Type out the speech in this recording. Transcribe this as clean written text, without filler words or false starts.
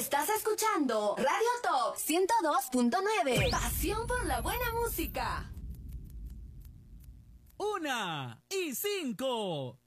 Estás escuchando Radio Top 102.9. Pasión por la buena música. 1:05.